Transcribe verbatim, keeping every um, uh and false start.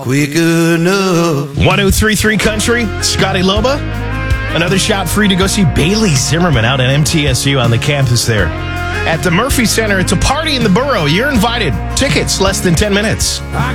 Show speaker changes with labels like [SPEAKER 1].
[SPEAKER 1] quick enough.
[SPEAKER 2] one oh three point three Country, Scotty Loba. Another shot for you to go see Bailey Zimmerman out at M T S U on the campus there. At the Murphy Center, it's a party in the borough. You're invited. Tickets, less than ten minutes.